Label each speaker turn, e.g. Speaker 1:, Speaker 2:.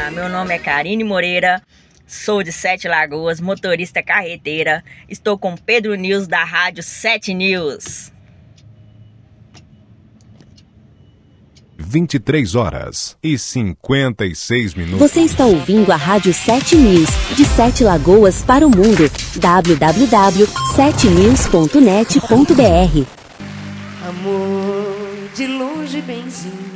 Speaker 1: Meu nome é Karine Moreira, sou de Sete Lagoas, motorista carreteira. Estou com Pedro News da Rádio 7 News.
Speaker 2: 23h56.
Speaker 3: Você está ouvindo a Rádio 7 News, de Sete Lagoas para o mundo. www.7news.net.br.
Speaker 4: Amor de longe, benzinho,